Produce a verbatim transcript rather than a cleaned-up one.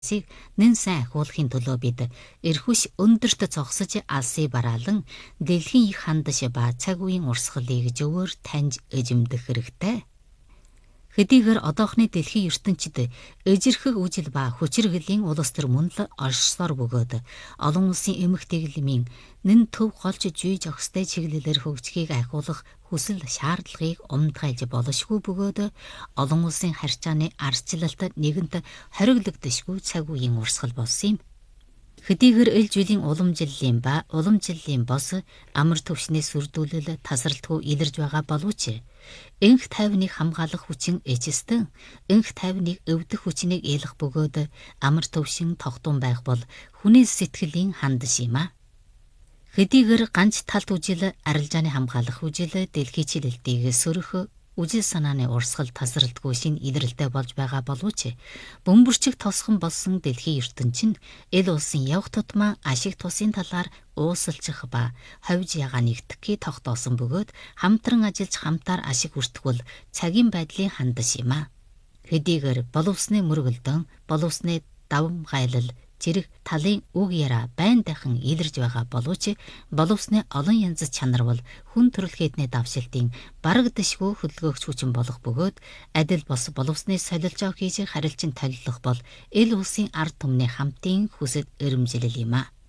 сийг нэн сайн ахиулахын төлөө бид эрхүш өндөрт зогсож алсыг бараалан дэлхийн их хандаш ба цаг үеийн урсгалыг зөвөр таньж эзэмдэх хэрэгтэй. Хэдийгээр одоохны дэлхийн ертөнцид эжирхэг үжил ба хүчирхэглийн улс төр мөн л оршсоор бөгөөд олон улсын эмх тэглэмийн нэн төв голж жүйж өгстэй чиглэлээр хөгжихийг ахиулах хүсэл шаардлагыг умдгайлж болшгүй бөгөөд олон улсын харьцааны арчлалт нэгэнт хориглогдшгүй цаг үеийн урсгал болсон юм. Хэдийгээр эл жилийн уламжлалын ба уламжлалын бос амар төвшнээс сүрдүүлэл тасралтгүй илэрж байгаа боловч энх тайвныг хамгаалах хүчин эцэстэн энх тайвныг өвдөх хүчнийг ялах бөгөөд амар төвшин тогтун байх бол хүний сэтгэлийн хандаш юм а. Хэдийгээр ганц талт үжил арилжааны хамгаалах үжил дэлхийн чилэлтийг сөрөх үжил санааны урсгал тасралтгүй шин илрэлтэй болж байгаа боловч бөмбөрчиг тосхон болсон дэлхийн ертөнцийн эл улсын явх тутмаа ашиг тусын талаар уусалчих ба ховж ягаа нэгтгэхийг тогтоосон бөгөөд хамтран ажиллаж хамтаар ашиг хүртэх бол цагийн байдлын хандаш юм а. Хэдийгээр боловсны мөргөлдөн боловсны давам гайлал зэрэг талын үг яриа байн дахин илэрж байгаа боловч боловсны олон янз чанар бол хүн төрөлхтний давшилтын барагдашгүй хөдөлгөөгч хүчин болох бөгөөд адил бос боловсны солилжоо хийж харилцан толилох бол эл улсын ард түмний хамтын хүсэл эрмжилэл юм а.